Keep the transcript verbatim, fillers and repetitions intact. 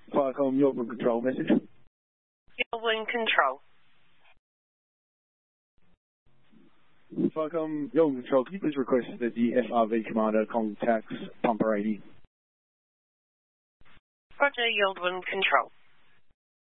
Falcom Yield Wind Control message. Yield Wind Control. Falcom Yield Wind Control, can you please request that the F R V commander contacts Pumper eighty? Roger, Yield Wind Control.